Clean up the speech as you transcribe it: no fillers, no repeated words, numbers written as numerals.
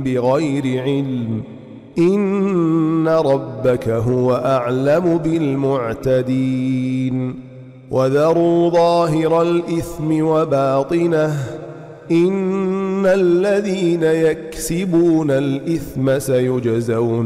بغير علم إن ربك هو أعلم بالمعتدين وذروا ظاهر الإثم وباطنه إن الذين يكسبون الإثم سيجزون